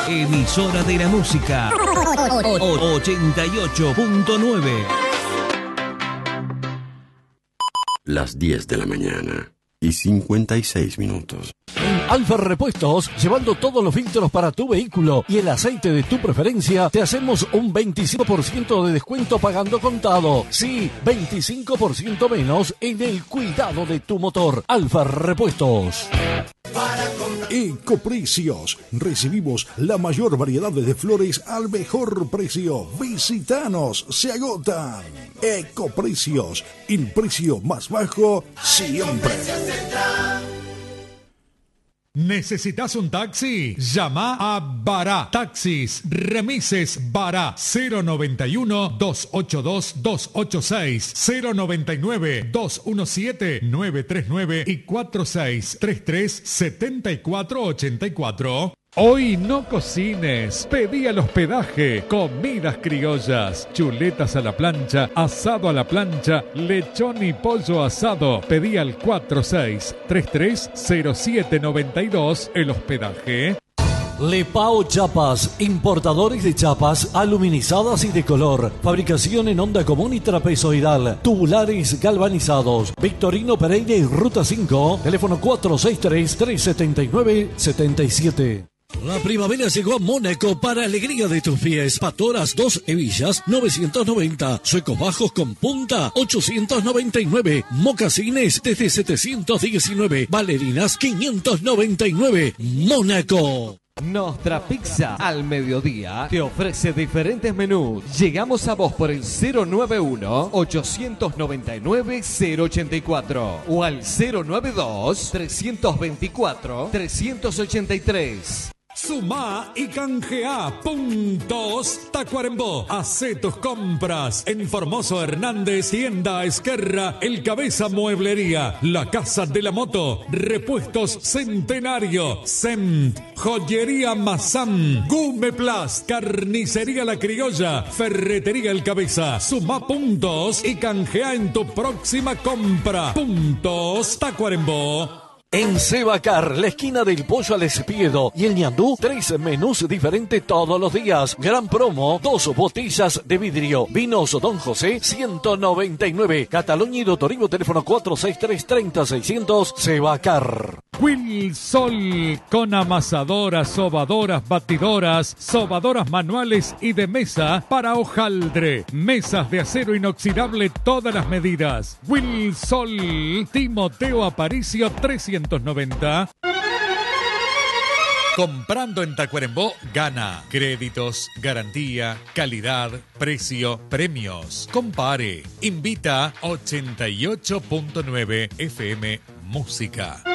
Emisora de la música 88.9. Las 10 de la mañana y 56 minutos. En Alfa Repuestos, llevando todos los filtros para tu vehículo y el aceite de tu preferencia, te hacemos un 25% de descuento pagando contado. Sí, 25% menos en el cuidado de tu motor. Alfa Repuestos. Ecoprecios. Recibimos la mayor variedad de flores al mejor precio. Visítanos, se agotan. Ecoprecios, el precio más bajo siempre. ¿Necesitas un taxi? Llama a Bará Taxis Remises Bará 091-282-286 099-217-939 y 4633-7484. Hoy no cocines, pedí al hospedaje, comidas criollas, chuletas a la plancha, asado a la plancha, lechón y pollo asado. Pedí al 4633-0792 el hospedaje. Lepao Chapas, importadores de chapas aluminizadas y de color, fabricación en onda común y trapezoidal, tubulares galvanizados. Victorino Pereira y Ruta 5, teléfono 463-379-77. La primavera llegó a Mónaco para alegría de tus pies. Patoras 2 hebillas, 990. Suecos bajos con punta, 899. Mocasines desde 719. Bailarinas, 599. Mónaco. Nostra Pizza al mediodía te ofrece diferentes menús. Llegamos a vos por el 091-899-084 o al 092-324-383. Sumá y canjeá puntos Tacuarembó. Hacé tus compras en Formoso Hernández, Tienda Esquerra, El Cabeza Mueblería, La Casa de la Moto, Repuestos Centenario, SEMT, Joyería Mazán, Gume Plus, Carnicería La Criolla, Ferretería El Cabeza. Sumá puntos y canjeá en tu próxima compra. Puntos Tacuarembó. En Sebacar, la esquina del Pollo al Espiedo y el ñandú, 3 menús diferentes todos los días. Gran promo, 2 botellas de vidrio. Vinos Don José, 199. Cataluña y Dotorivo, teléfono 463-30-600, Sebacar. Wilsol, con amasadoras, sobadoras, batidoras, sobadoras manuales y de mesa para hojaldre. Mesas de acero inoxidable, todas las medidas. Wilsol, Timoteo Aparicio 390. Comprando en Tacuarembó, gana. Créditos, garantía, calidad, precio, premios. Compare. Invita 88.9 FM Música.